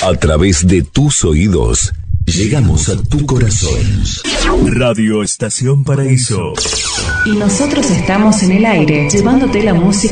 A través de tus oídos, llegamos a tu corazón. Radio Estación Paraíso. Y nosotros estamos en el aire, llevándote la música